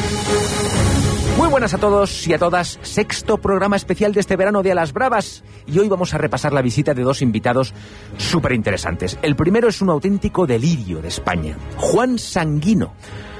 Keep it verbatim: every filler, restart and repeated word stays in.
Muy buenas a todos y a todas, sexto programa especial de este verano de A las Bravas, y hoy vamos a repasar la visita de dos invitados súper interesantes. El primero es un auténtico delirio de España, Juan Sanguino.